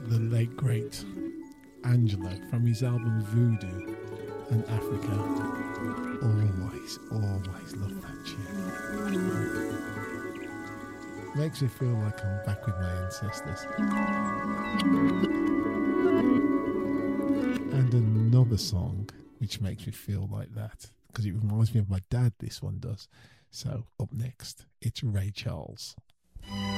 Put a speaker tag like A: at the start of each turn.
A: the late great Angelo from his album Voodoo and Africa. Always love that tune. Makes me feel like I'm back with my ancestors. And another song which makes me feel like that, because it reminds me of my dad, this one does. So up next, it's Ray Charles.